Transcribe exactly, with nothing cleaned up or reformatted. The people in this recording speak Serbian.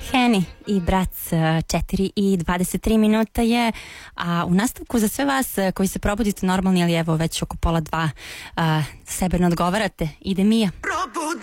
Henny i Brac, četiri i dvadeset tri minuta je, a u nastavku za sve vas koji se probudite normalni, ali evo već oko pola dva, a, sebe ne odgovarate, ide Mija.